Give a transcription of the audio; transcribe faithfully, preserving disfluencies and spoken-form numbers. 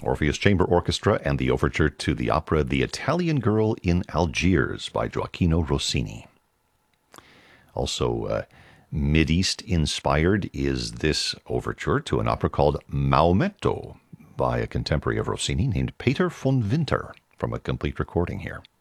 Orpheus Chamber Orchestra, and the overture to the opera The Italian Girl in Algiers by Gioacchino Rossini. Also, uh, Mideast inspired is this overture to an opera called Maometto by a contemporary of Rossini named Peter von Winter, from a complete recording here.